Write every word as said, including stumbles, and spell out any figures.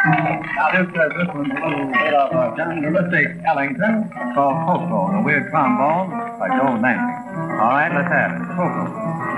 Now, this, uh, this one's a little bit of uh, John Realistic Ellington called Coco, the weird trombone by Joe Lansing. All right, let's have it. Coco.